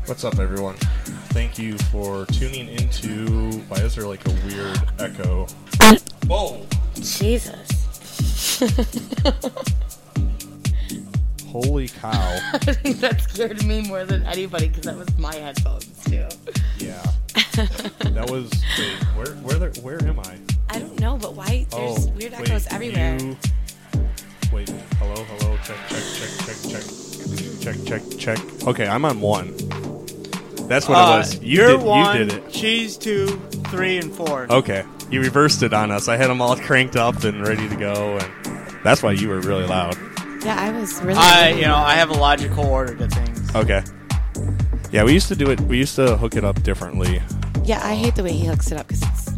What's up, everyone? Thank you for tuning into... Why is there like a weird echo? Whoa! Jesus. Holy cow. I think that scared me more than anybody because that was my headphones, too. Yeah. That was... Where am I? I don't know, but why? There's weird echoes everywhere. Wait, hello, check. Okay, I'm on 1. That's what it was. You're 1, you did it. She's 2, 3, and 4. Okay, you reversed it on us. I had them all cranked up and ready to go, and that's why you were really loud. Yeah, I was really... I have a logical order to things. Okay. Yeah, we used to do it. We used to hook it up differently. Yeah, I hate the way he hooks it up because it's...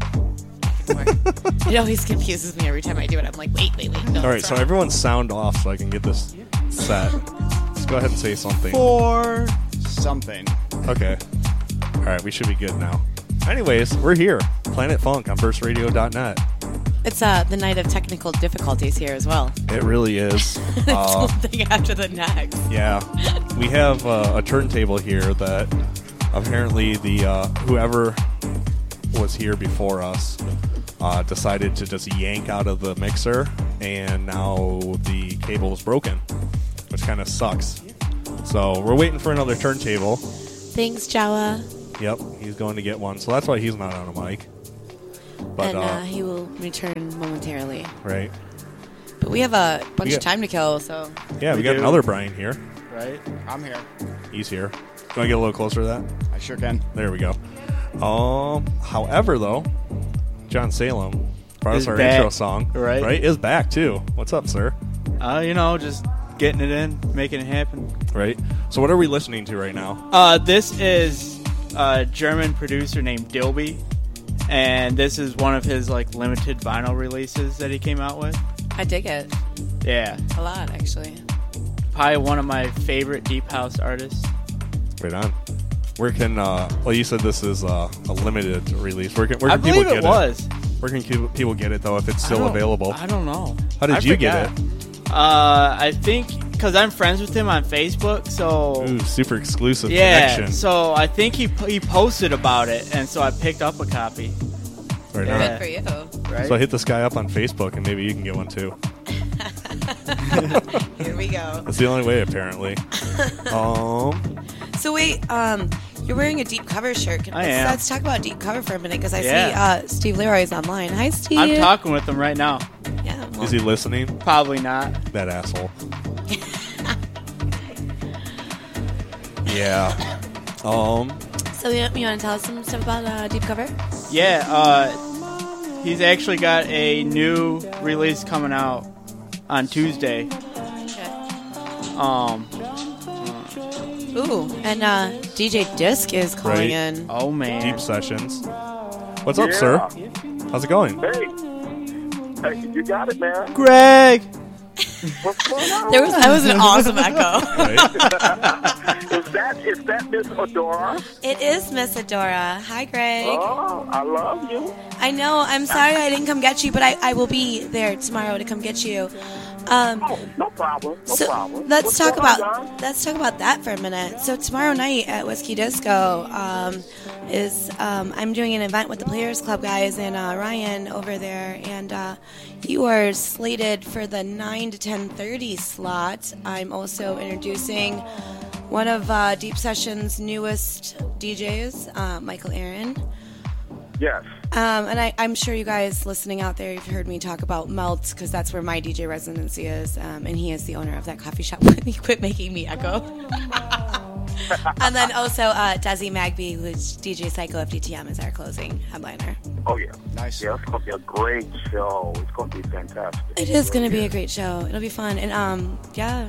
It always confuses me every time I do it. I'm like, wait. No, all right, so everyone's sound off so I can get this set. Let's go ahead and say something. For something. Okay. All right, we should be good now. Anyways, we're here. Planet Funk on burstradio.net. It's the night of technical difficulties here as well. It really is. It's one thing after the next. Yeah. We have a turntable here that apparently the whoever was here before us decided to just yank out of the mixer, and now the cable is broken, which kind of sucks. So we're waiting for another turntable. Thanks, Jawa. Yep, he's going to get one, so that's why he's not on a mic. But, and he will return momentarily. Right. But we have a bunch of time to kill, so... Yeah, we got another Brian here. Right? I'm here. He's here. Do you want to get a little closer to that? I sure can. There we go. However, though, John Salem brought us our back. intro song. Right. Is back, too. What's up, sir? Just getting it in, making it happen. Right. So what are we listening to right now? This is a German producer named Dilby, and this is one of his limited vinyl releases that he came out with. I dig it. Yeah. A lot, actually. Probably one of my favorite deep house artists. Right on. Where can, you said this is a limited release. Where can people get it? I believe it was. Where can people get it, though, if it's still available? I don't know. How did you get it? I think because I'm friends with him on Facebook, so... Ooh, super exclusive connection. Yeah, so I think he posted about it, and so I picked up a copy. Right on. Good for you. Right? So I hit this guy up on Facebook, and maybe you can get one, too. Here we go. That's the only way, apparently. So wait, you're wearing a deep cover shirt. Let's talk about deep cover for a minute, because I see Steve Leroy's online. Hi, Steve. I'm talking with him right now. Yeah. Well, is he listening? Probably not. That asshole. Yeah. So you want to tell us some stuff about deep cover? Yeah. He's actually got a new release coming out on Tuesday. Ooh, and DJ Disc is calling in. Oh, man. Deep Sessions. What's up, sir? How's it going? Hey, you got it, man. Greg! What's going on? That was an awesome echo. Is that Miss Adora? It is Miss Adora. Hi, Greg. Oh, I love you. I know. I'm sorry I didn't come get you, but I will be there tomorrow to come get you. No problem. No problem. Let's talk about that for a minute. So tomorrow night at Whiskey Disco I'm doing an event with the Players Club guys and Ryan over there, and you are slated for the 9 to 10:30 slot. I'm also introducing one of Deep Sessions' newest DJs, Michael Aaron. Yes. And I'm sure you guys listening out there, you've heard me talk about Melt, because that's where my DJ residency is, and he is the owner of that coffee shop. Quit making me echo. And then also Desi Magby, who's DJ Psycho FDTM, is our closing headliner. Oh, yeah. Nice. Yeah, it's going to be a great show. It's going to be fantastic. It is going to be a great show. It'll be fun. And, yeah.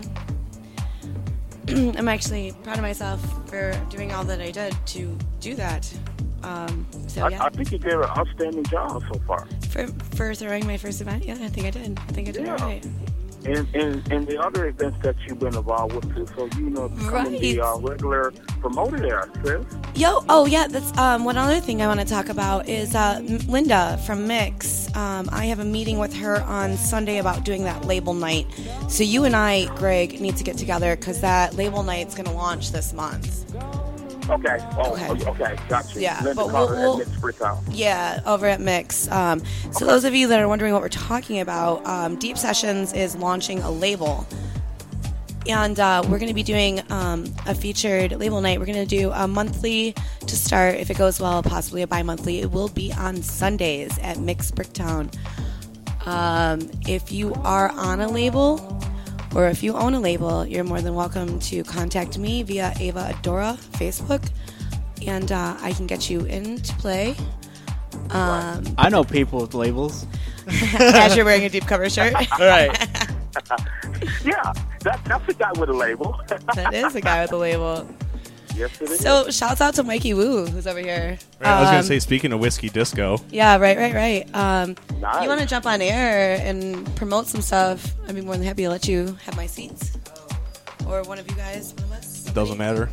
I'm actually proud of myself for doing all that I did to do that. I think you did an outstanding job so far. For throwing my first event? Yeah, I think I did. It right. And the other events that you've been involved with too, so becoming the regular promoter there, sis. That's one other thing I want to talk about is Linda from Mix. I have a meeting with her on Sunday about doing that label night. So you and I, Greg, need to get together because that label night's going to launch this month. Okay. Oh, Okay. okay. Gotcha. Yeah, Linda but Carter we'll- at Mix Bricktown. Yeah, over at Mix. So those of you that are wondering what we're talking about, Deep Sessions is launching a label. And we're going to be doing a featured label night. We're going to do a monthly to start. If it goes well, possibly a bi-monthly. It will be on Sundays at Mix Bricktown. If you are on a label or if you own a label, you're more than welcome to contact me via Ava Adora Facebook. And I can get you into play. I know people with labels. As you're wearing a deep cover shirt. Right. Yeah, that's a guy with a label. That is a guy with a label. Yes, it is. So shouts out to Mikey Woo, who's over here. Right, I was going to say, speaking of Whiskey Disco, Yeah, right. If Nice. you want to jump on air and promote some stuff, I'd be more than happy to let you have my seats. Or one of you guys, one of us. it doesn't matter.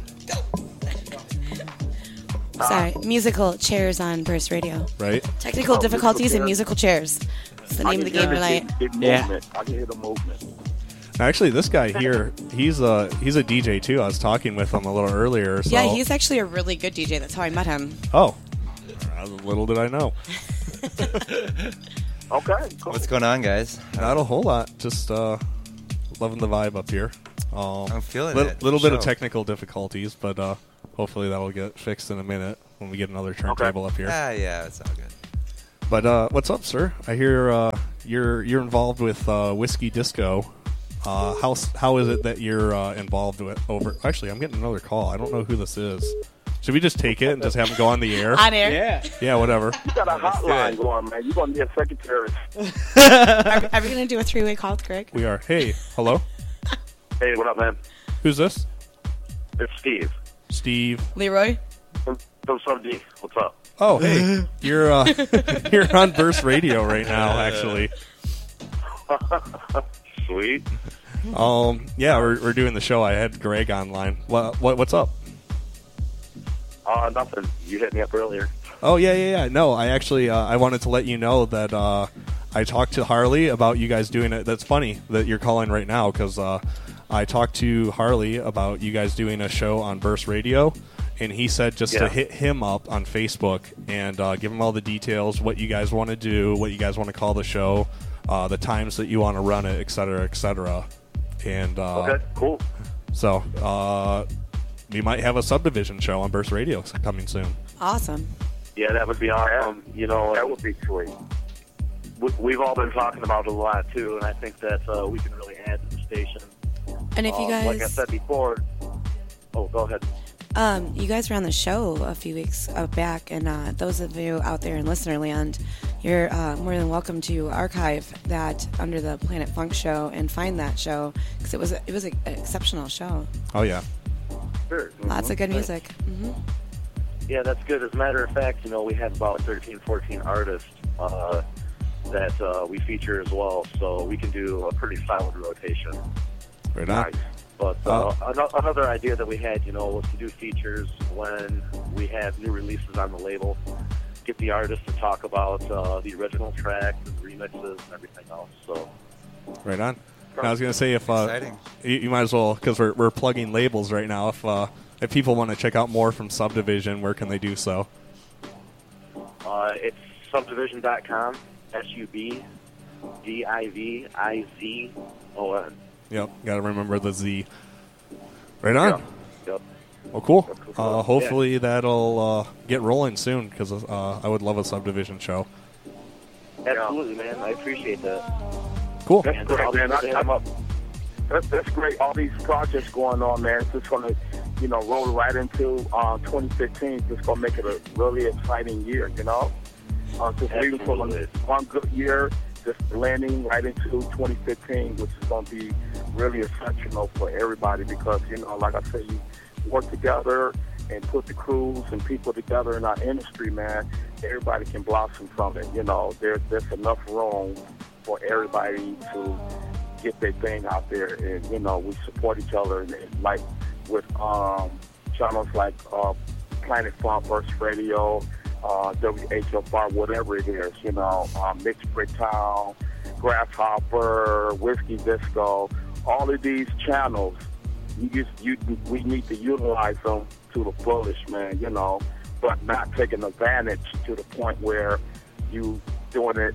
Sorry, musical chairs on Burst Radio. Right? Technical difficulties and musical chairs. It's the name of the game tonight. Yeah. I can hear the movement. Actually, this guy here, he's a DJ too. I was talking with him a little earlier. So. Yeah, he's actually a really good DJ. That's how I met him. Oh, little did I know. Okay, cool. What's going on, guys? Not a whole lot. Just loving the vibe up here. I'm feeling it. Little bit of Show. technical difficulties, but hopefully that'll get fixed in a minute when we get another turntable up here. Yeah, it's all good. But what's up, sir? I hear you're involved with Whiskey Disco. How is it that you're involved with over? Actually, I'm getting another call. I don't know who this is. Should we just take it and just have him go on the air? On air? Yeah. Yeah, whatever. You got a hotline going, man. You're going to be a secretary. Are we going to do a three-way call with Greg? We are. Hey, hello. Hey, what up, man? Who's this? It's Steve Steve. Leroy? from Sub D. What's up? Oh, hey, you're you're on Burst Radio right now, actually. Sweet. Yeah, we're doing the show. I had Greg online. What's up? Nothing. You hit me up earlier. Oh yeah. No, I actually I wanted to let you know that I talked to Harley about you guys doing it. That's funny that you're calling right now because I talked to Harley about you guys doing a show on Burst Radio, and he said just to hit him up on Facebook and give him all the details, what you guys want to do, what you guys want to call the show, the times that you want to run it, et cetera, et cetera. And Okay, cool. so we might have a subdivision show on Burst Radio coming soon. Awesome. Yeah, that would be awesome. You know, that would be sweet. We've all been talking about it a lot too, and I think that we can really add to the station. And if you guys... like I said before, go ahead. You guys were on the show a few weeks back, and those of you out there in listener land, you're more than welcome to archive that under the Planet Funk show and find that show because it was an exceptional show. Oh yeah. Sure. Lots of good music. Mm-hmm. Yeah, that's good. As a matter of fact, you know, we have about 13, 14 artists that we feature as well, so we can do a pretty solid rotation. Right on. Nice. But another idea that we had, you know, was to do features when we have new releases on the label. Get the artists to talk about the original tracks and remixes and everything else. So, Right on. And I was going to say if Exciting. you might as well, because we're plugging labels right now. If people want to check out more from Subdivision, where can they do so? it's subdivision.com. SUBDIVIZON. Yep, got to remember the Z. Right on. Yep. Well, cool. Hopefully that'll get rolling soon because I would love a Subdivision show. Absolutely, man. I appreciate that. Cool. That's great, man. That's great. All these projects going on, man. It's just going to, you know, roll right into 2015. It's just going to make it a really exciting year, you know? Just leaving from one good year, just landing right into 2015, which is going to be really exceptional for everybody because, you know, like I said, you work together and put the crews and people together in our industry, man. Everybody can blossom from it. You know, there's enough room for everybody to get their thing out there, and you know, we support each other, and like with channels like Planet Funk, Burst Radio, WHFR, whatever it is, you know, Mix Bricktown, Grasshopper, Whiskey Disco, all of these channels we need to utilize them to the fullest, man. But not taking advantage to the point where you doing it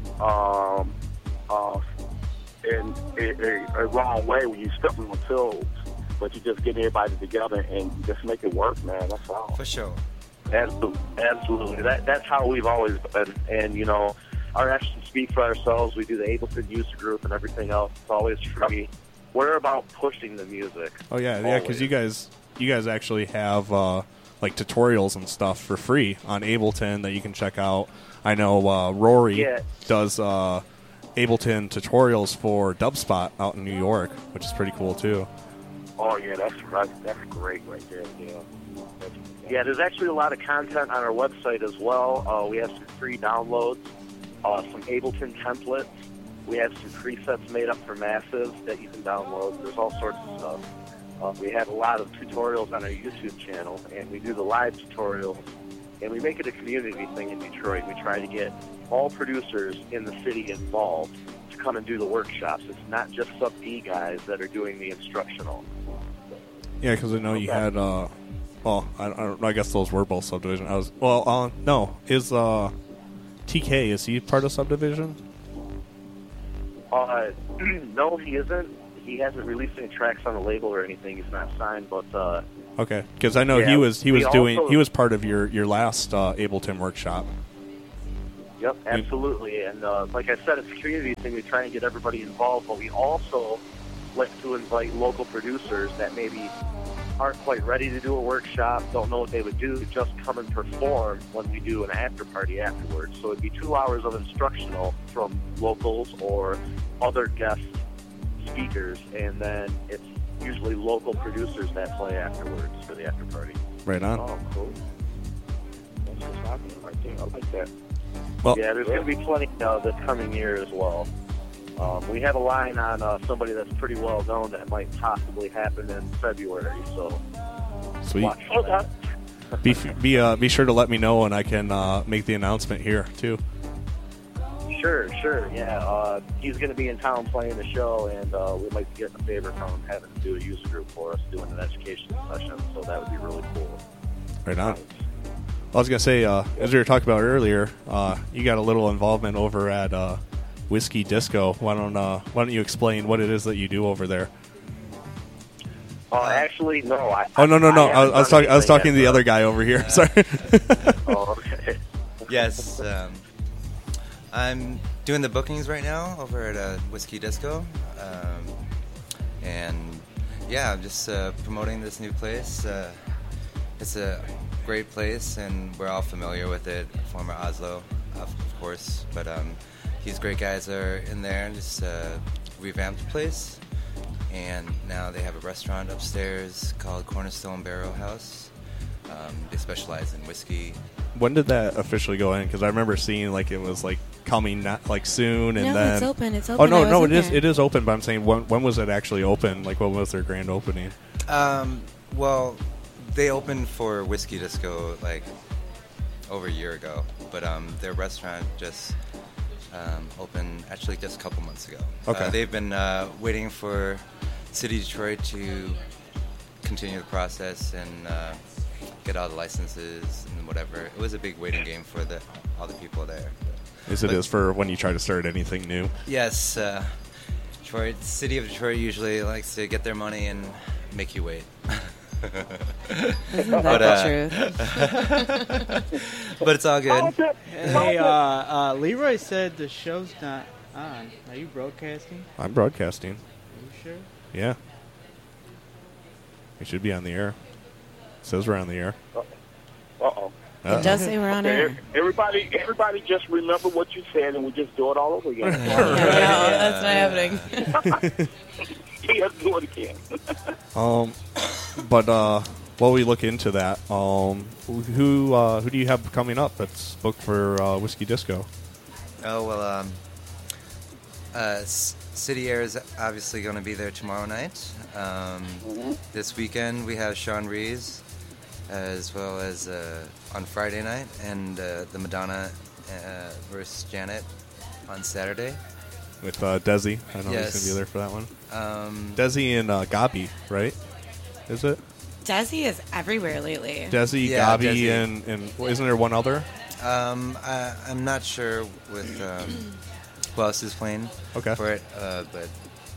in a wrong way when you step on toes. But you just get everybody together and just make it work, man. That's all. For sure. Absolutely. That's how we've always been. And, our actions speak for ourselves. We do the Ableton user group and everything else. It's always free. We're about pushing the music. Oh, yeah, because you guys actually have like tutorials and stuff for free on Ableton that you can check out. I know Rory does Ableton tutorials for Dubspot out in New York, which is pretty cool, too. Oh, yeah, that's great right there, Yeah, there's actually a lot of content on our website as well. We have some free downloads, some Ableton templates. We have some presets made up for Massive that you can download. There's all sorts of stuff. We have a lot of tutorials on our YouTube channel, and we do the live tutorials, and we make it a community thing in Detroit. We try to get all producers in the city involved to come and do the workshops. It's not just sub-D guys that are doing the instructional. Yeah, because I know you had, well, I don't know, I guess those were both Subdivision. No, is TK, is he part of Subdivision? No, he isn't. He hasn't released any tracks on the label or anything. He's not signed, but okay, because I know he was part of your last Ableton workshop. Yep, absolutely. And like I said, it's a community thing. We try and get everybody involved, but we also like to invite local producers that maybe aren't quite ready to do a workshop, don't know what they would do, just come and perform when we do an after party afterwards. So it'd be 2 hours of instructional from locals or other guest speakers, and then it's usually local producers that play afterwards for the after party. Right on. Oh, cool. That's what's happening right there. I like that. Well, yeah, there's going to be plenty this coming year as well. We have a line on somebody that's pretty well known that might possibly happen in February. So, sweet. Watch for that. Be sure to let me know, and I can make the announcement here too. Sure. Yeah, he's going to be in town playing the show, and we'd like to get a favor from him, having him do a user group for us, doing an education session. So that would be really cool. Right on. I was going to say, as we were talking about earlier, you got a little involvement over at Whiskey Disco. Why don't you explain what it is that you do over there? Actually, no. No. I was talking to the other guy over here. Sorry. Oh, okay. Yes, I'm doing the bookings right now over at Whiskey Disco, and yeah, I'm just promoting this new place. It's a great place, and we're all familiar with it. Former Oslo, of course, but these great guys are in there and just revamped the place. And now they have a restaurant upstairs called Cornerstone Barrel House. They specialize in whiskey. When did that officially go in? Because I remember seeing like it was like coming not like soon, and then it's open. It's oh open. no, it is open. But I'm saying when was it actually open? Like when was their grand opening? Well, they opened for Whiskey Disco like over a year ago, but their restaurant just opened actually just a couple months ago. Okay. They've been waiting for City Detroit to continue the process and get all the licenses and whatever. It was a big waiting game for all the people there. It is for when you try to start anything new. Yes, Detroit, City of Detroit usually likes to get their money and make you wait. Isn't that the truth? But it's all good. Hey, Leroy said the show's not on. Are you broadcasting? I'm broadcasting. Are you sure? Yeah. We should be on the air. It says we're on the air. Uh-oh. It does say we're on air. Everybody just remember what you said, and we just do it all over again. Yeah, that's not happening. Yeah, do it again. But while we look into that, who do you have coming up that's booked for Whiskey Disco? Oh well, City Air is obviously going to be there tomorrow night. This weekend we have Sean Rees, as well as on Friday night, and the Madonna versus Janet on Saturday. With Desi. I know he's going to be there for that one. Desi and Gabi, right? is it? Desi is everywhere lately. Desi, Yeah, Gabi, Desi. and isn't there one other? I'm not sure with who else is playing Okay. for it, but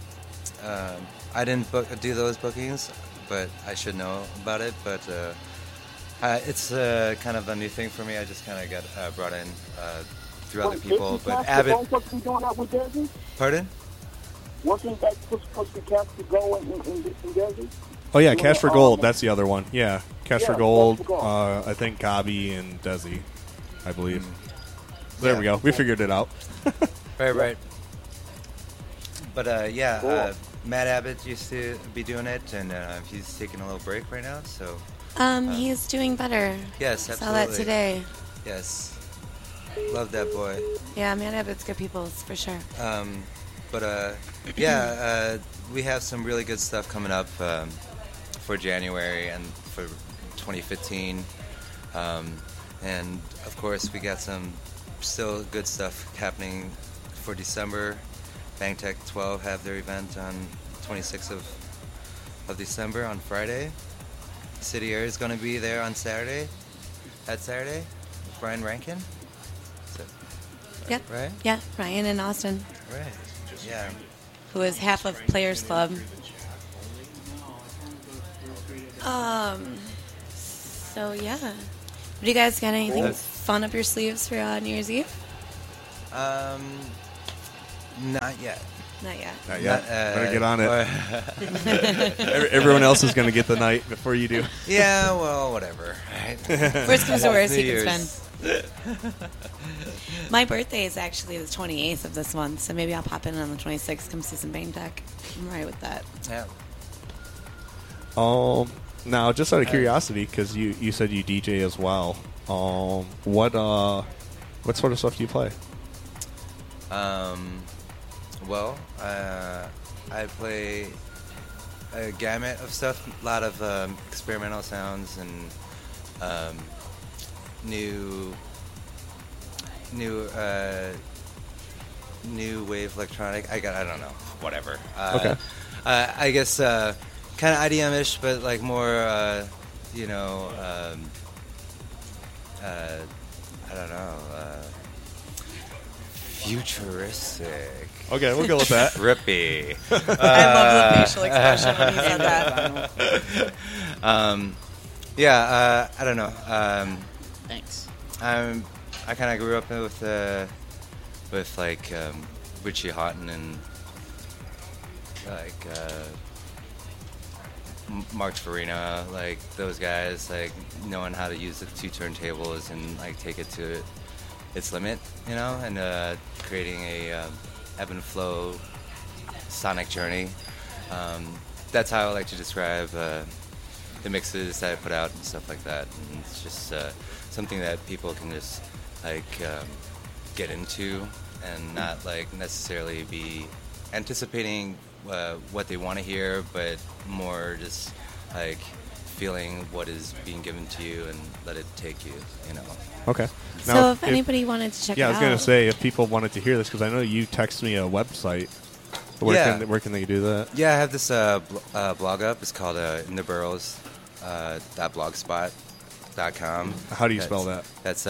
I didn't do those bookings, but I should know about it. But it's kind of a new thing for me. I just kind of got brought in through other people. But Abbott, Supposed to be doing that with Desi? pardon? Wasn't that supposed to catch the go in Desi? Oh yeah, Cash for Gold. That's the other one. Yeah, Cash for Yeah, Gold. Cash for Gold. I think Gabi and Desi, I believe. There Yeah. we go. We figured it out. Right. But yeah, Cool. Matt Abbott used to be doing it, and he's taking a little break right now. So He's doing better. yes, Saw absolutely. that today. Yes, love that boy. Yeah, man, Abbott's good people for sure. But yeah, we have some really good stuff coming up for January and for 2015. And of course, we got some still good stuff happening for December. Bangtech 12 have their event on 26th of December on Friday. City Air is going to be there on Saturday. That Saturday, with Brian Rankin. Is that Yep. right? Yeah, Ryan and Austin, Right. Yeah. who is half of Players Club. So yeah. Do you guys got anything Cool. fun up your sleeves for New Year's Eve? Not yet. Not yet. Not yet. Better get on it. or- Everyone else is going to get the night before you do. yeah, well, whatever. Right? Worst comes to worst, New you can Year's. spend. My birthday is actually the 28th of this month, so maybe I'll pop in on the 26th, come see some Bang Tech. I'm right with that. Yeah. Now, just out of curiosity, because you said you DJ as well. What sort of stuff do you play? Well, I play a gamut of stuff, a lot of experimental sounds and new wave electronic. I don't know, whatever. Okay. I guess kind of IDM-ish, but like more, you know, I don't know, futuristic. Okay, we'll go with that. Trippy. I love the facial expression when he said that. Yeah, I don't know. Thanks. I kind of grew up with like Richie Houghton and like Mark Farina, like those guys, like knowing how to use the two turntables and like take it to its limit, you know, and creating a ebb and flow sonic journey. That's how I like to describe the mixes that I put out and stuff like that. And it's just something that people can just like get into and not like necessarily be anticipating what they want to hear, but more just like feeling what is being given to you and let it take you, you know. Okay. So if anybody wanted to check it yeah, out. I was going to say, if people wanted to hear this, because I know you text me a website. Where Yeah. can they do that? Yeah, I have this blog up. It's called intheburrows.blogspot.com. How do you spell that? That's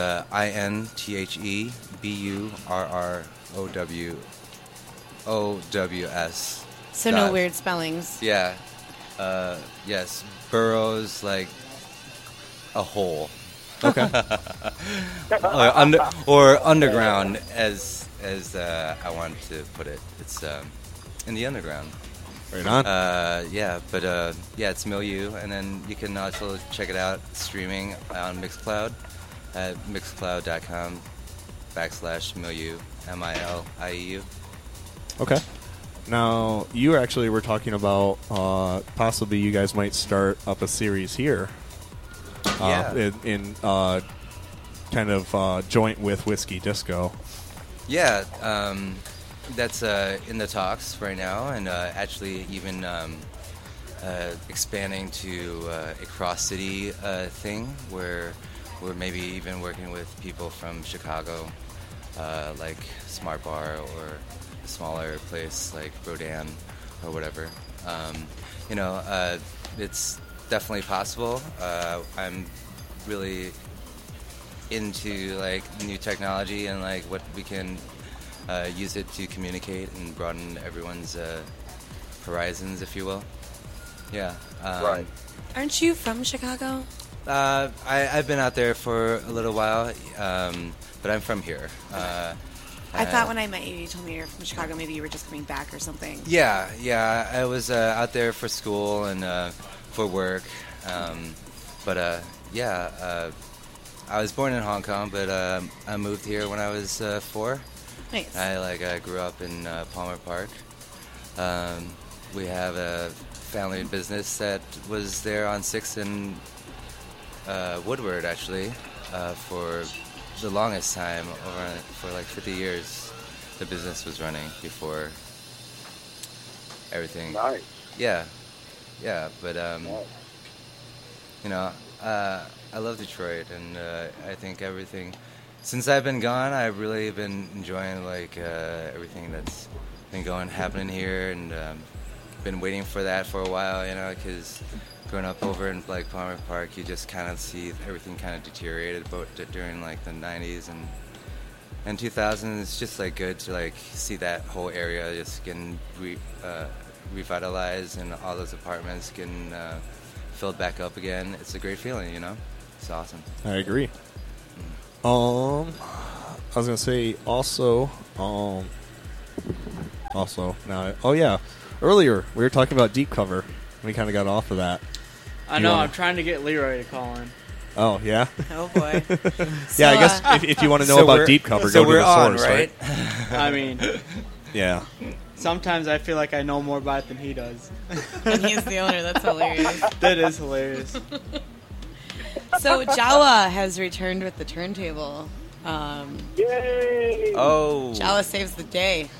INTHEBURROWOWS. So no weird spellings. Yeah. Yes. Burrows, like a hole. Okay. or underground, as I want to put it. It's in the underground. Right on. Yeah, but yeah, it's Milieu, and then you can also check it out streaming on Mixcloud at mixcloud.com/Milieu, MILIEU. Okay. Now, you actually were talking about possibly you guys might start up a series here. Yeah. In kind of joint with Whiskey Disco. Yeah, that's in the talks right now, and actually even expanding to a cross-city thing where we're maybe even working with people from Chicago, like Smart Bar, or a smaller place like Rodan or whatever. You know, it's definitely possible. I'm really into like new technology and like what we can use it to communicate and broaden everyone's horizons, if you will. Yeah. Right. Aren't you from Chicago? I've been out there for a little while, but I'm from here. I thought when I met you, you told me you're from Chicago. Maybe you were just coming back or something. Yeah. I was out there for school and for work, but I was born in Hong Kong, but I moved here when I was 4. Nice. I grew up in Palmer Park. We have a family business that was there on 6th and Woodward, actually, for the longest time, for like 50 years. The business was running before everything. Nice. Yeah, but Nice. you know, I love Detroit, and I think everything. Since I've been gone, I've really been enjoying like everything that's been happening here, and been waiting for that for a while. You know, because growing up over in like Palmer Park, you just kind of see everything kind of deteriorated during like the 90s and 2000s. It's just like good to like see that whole area just getting revitalized and all those apartments getting filled back up again. It's a great feeling, you know. It's awesome. I agree. I was gonna say also now. Oh yeah, earlier we were talking about deep cover. We kind of got off of that. I know. I'm trying to get Leroy to call in. Oh yeah. Oh boy. Yeah, I guess if you want to know about deep cover, go to the source, right? I mean, Yeah. sometimes I feel like I know more about it than he does. And he's the owner. That's hilarious. That is hilarious. So Jawa has returned with the turntable. Yay! Oh. Jawa saves the day.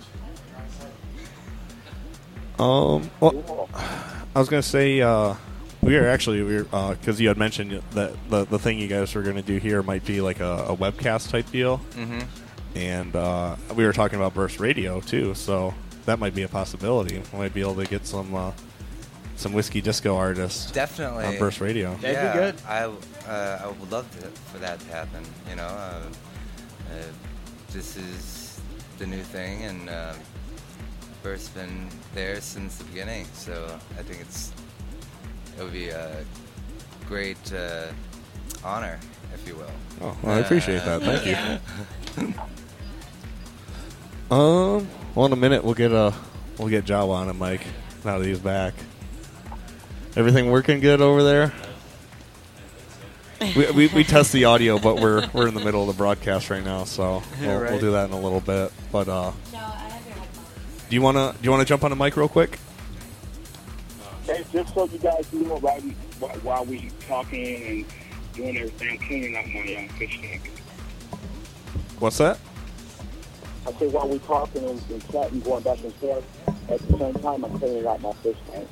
Well, I was gonna say we were because you had mentioned that the thing you guys were gonna do here might be like a webcast type deal, and we were talking about Burst Radio too, so that might be a possibility. We might be able to get some whiskey disco artists Definitely on Burst Radio. That'd be good. I would love for that to happen. You know, this is the new thing, and Burst's been there since the beginning. So I think it would be a great honor, if you will. Oh, well, I appreciate that. Thank you. Yeah. Well, in a minute we'll get Jawa on a mic now that he's back. Everything working good over there? We test the audio, but we're in the middle of the broadcast right now, so we'll do that in a little bit. But do you wanna jump on the mic real quick? Hey, just so you guys know, while we talking and doing everything, I'm cleaning up my fish tank. What's that? I say while we talking and chatting, going back and forth, at the same time, I'm cleaning out my fish tank.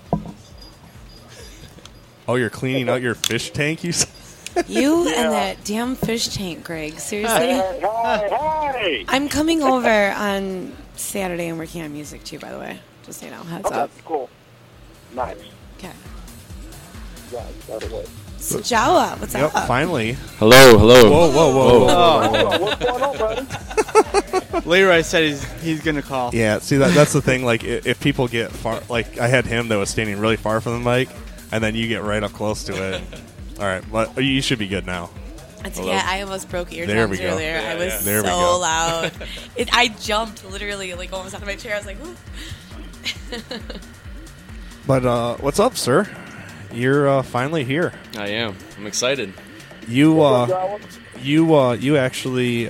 Oh, you're cleaning out your fish tank, you said? You and that damn fish tank, Greg. Seriously? Hey! I'm coming over on Saturday and working on music too, by the way. Just so you know, heads Okay, up. cool. Nice. Okay. Yeah, that'll work. So Jawa, what's Yep, up? finally. Hello. Whoa. What's going on, buddy? Leroy said he's gonna call. Yeah, see that's the thing. Like, if people get far, like I had him that was standing really far from the mic, and then you get right up close to it. All right, but you should be good now. Yeah, I almost broke eardrums There we go. earlier. I was There we so go. loud. I jumped literally like almost out of my chair. I was like, ooh. But what's up, sir? You're finally here. I am. I'm excited. You actually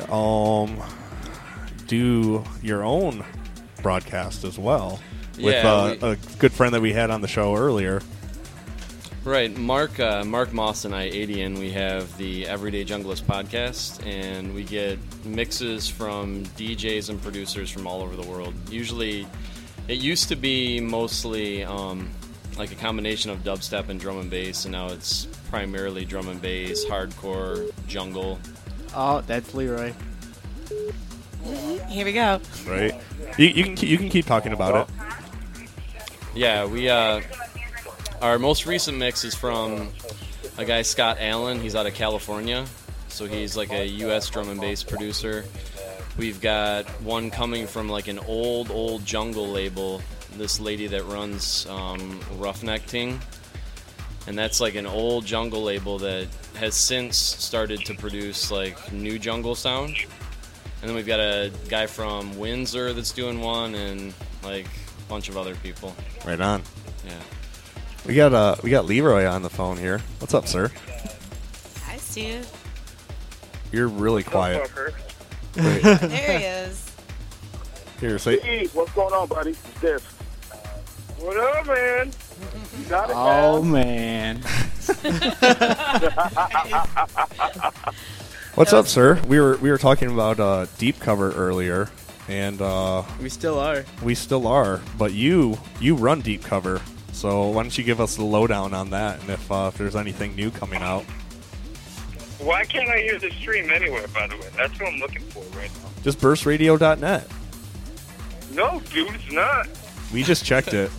do your own broadcast as well with Yeah, a good friend that we had on the show earlier. Right, Mark Moss and I, Adian, we have the Everyday Junglist podcast, and we get mixes from DJs and producers from all over the world. Usually, it used to be mostly like a combination of dubstep and drum and bass, and now it's primarily drum and bass, hardcore, jungle. Oh, that's Leroy. Here we go. Right? You can keep talking about it. Yeah, our most recent mix is from a guy, Scott Allen. He's out of California, so he's like a U.S. drum and bass producer. We've got one coming from like an old jungle label, this lady that runs Roughneck Ting. And that's like an old jungle label that has since started to produce like new jungle sound. And then we've got a guy from Windsor that's doing one, and like a bunch of other people. Right on. Yeah. We got Leroy on the phone here. What's up, sir? Hi, Steve. You're really quiet. Wait, There he is. here, say. Steve, what's going on, buddy? It's this. What up, man? You got it, Oh man. man. What's up, sir? We were talking about Deep Cover earlier, and We still are. we still are. But you run Deep Cover, so why don't you give us the lowdown on that, and if there's anything new coming out? Why can't I hear the stream anywhere, by the way? That's what I'm looking for right now. Just burstradio.net. No, dude, it's not. We just checked it.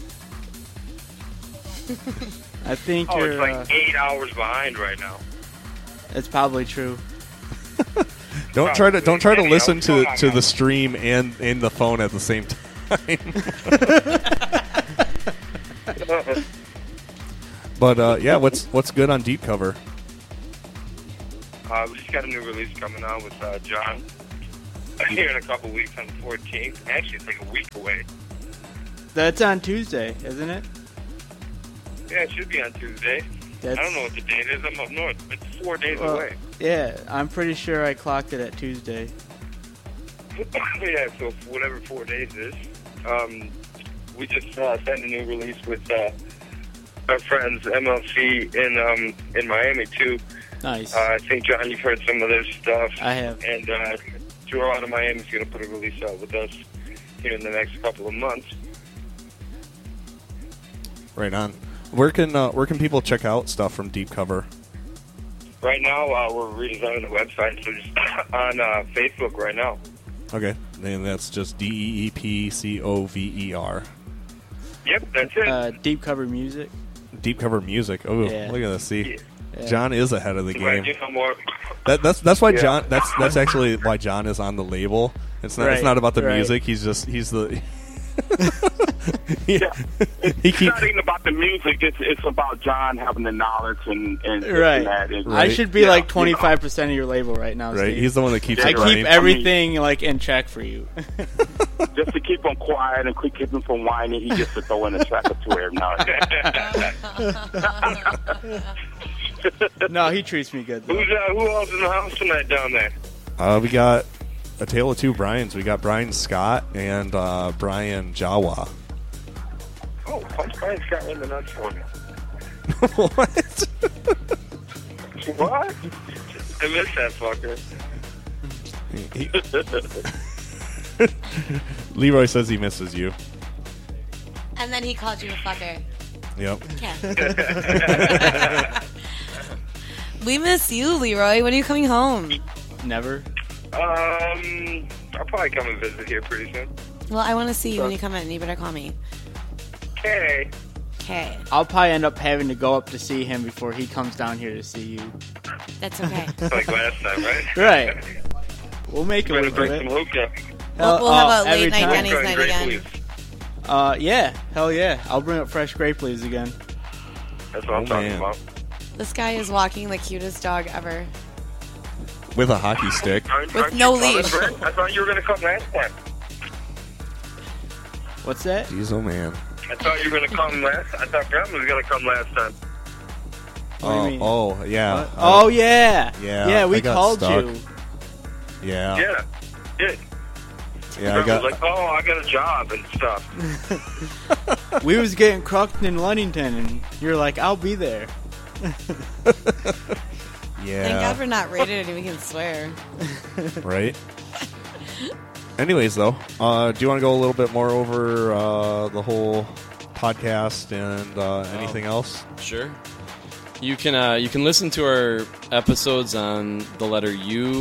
I think Oh, you're. it's like 8 hours behind right now. It's probably true. Don't try to Anyhow, listen what's going to on, the guys? stream and the phone at the same time. But yeah, what's good on Deep Cover? We just got a new release coming out with John here in a couple weeks on the 14th. Actually, it's like a week away. That's on Tuesday, isn't it? Yeah, it should be on Tuesday. That's, I don't know what the date is. I'm up north. It's 4 days well, away. Yeah, I'm pretty sure I clocked it at Tuesday. Yeah, so whatever 4 days is. We just sent a new release with our friends MLC in Miami too. Nice. I think, John, you've heard some of their stuff. I have. And Joe out of Miami is going to put a release out with us here in the next couple of months. Right on. Where can people check out stuff from Deep Cover? Right now, we're redesigning the website, so just on Facebook right now. Okay, and that's just DEEPCOVER. Yep, that's it. Deep Cover Music. Deep Cover Music. Oh, Yeah. look at this. See, Yeah. John is ahead of the Right, game. you know more. That's why Yeah. John. That's actually why John is on the label. It's not. It's Right, not about the right. music. He's the. Yeah. he It's keeps. not even about the music. It's about John having the knowledge and this Right. and that. And, Right. I should be Yeah, like 25% of your label right now, Right, Steve. he's the one that keeps I it keep running. everything like in check for you. just to keep him quiet and keep him from whining, he gets to throw in a track or two every now and then. No, he treats me good though. Who else in the house tonight down there? We got a tale of two Brians. We got Brian Scott and Brian Jawa. Oh, punch Brian Scott in the nuts for me. What? What? I missed that fucker. Leroy says he misses you. And then he called you a fucker. Yep. Okay. We miss you, Leroy. When are you coming home? Never. I'll probably come and visit here pretty soon. Well, I want to see you when you come in. You better call me. Okay. Okay. I'll probably end up having to go up to see him before he comes down here to see you. That's okay. Like last time, right? Right. We'll make it Better work bring of some it. hookah. We'll have a every late night time. Denny's Going night great, again. please. Yeah. Hell yeah. I'll bring up fresh grape leaves again. That's what I'm Oh, talking man. about. This guy is walking the cutest dog ever. With a hockey stick. Aren't With you no coming, leash. Brent? I thought you were going to come last time. What's that? Jeez, oh man. I thought you were going to come last. I thought Brent was going to come last time. What do you mean? Oh, yeah. What? Oh yeah. yeah, Yeah, I we got called stuck. you. Yeah. Yeah. Yeah. Yeah, I Brent got. was like, oh, I got a job and stuff. We was getting crocked in Ludington, and you're like, I'll be there. Yeah. Thank God we're not rated and we can swear. Right? Anyways, though, do you want to go a little bit more over the whole podcast and anything else? Sure. You can listen to our episodes on the letter U,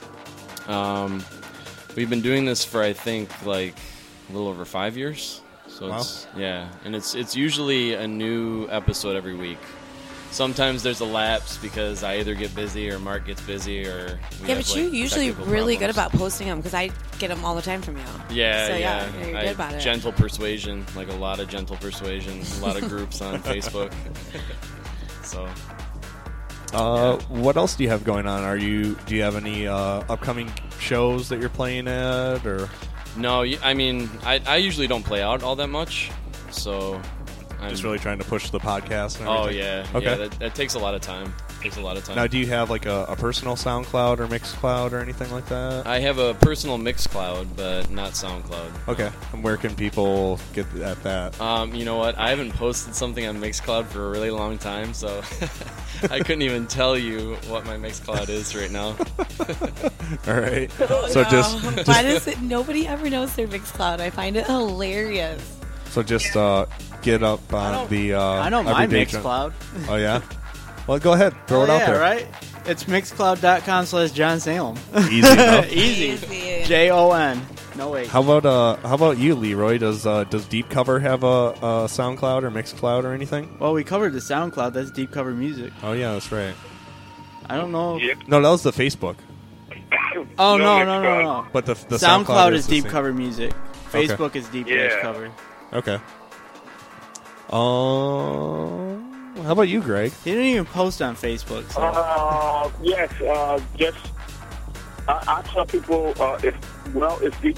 knowthescore.podomatic.com. We've been doing this for, I think, like a little over 5 years. So Wow. it's usually a new episode every week. Sometimes there's a lapse because I either get busy or Mark gets busy or we Yeah, have, but you're like, usually technical really good problems. about posting them because I get them all the time from you. Yeah, So, yeah. you're good about it. Gentle persuasion, like a lot of gentle persuasion, a lot of groups on Facebook. So, What else do you have going on? Do you have any upcoming shows that you're playing at, or no, I mean, I usually don't play out all that much, so I'm just really trying to push the podcast? And Oh everything? yeah, Okay. yeah. That takes a lot of time. Now, do you have like a personal SoundCloud or Mixcloud or anything like that? I have a personal Mixcloud, but not SoundCloud. Okay, and where can people get at that? You know what? I haven't posted something on Mixcloud for a really long time, so I couldn't even tell you what my Mixcloud is right now. All right, so just Why does it? Nobody ever knows their Mixcloud. I find it hilarious. get up on the. I know my Everyday Mixcloud. Oh yeah. Well, go ahead, throw it out there. Right? It's mixcloud.com/John Salem. Easy enough. Easy. Jon. No wait. How about you, Leroy? Does Deep Cover have a SoundCloud or Mixcloud or anything? Well, we covered the SoundCloud. That's Deep Cover Music. Oh yeah, that's right. I don't know. Yep. No, that was the Facebook. Oh No no. But the SoundCloud is is the Deep same. Cover Music. Okay. Facebook is Deep Yeah. Cover. Okay. How about you, Greg? He didn't even post on Facebook. So. Yes, just I tell people it's Deep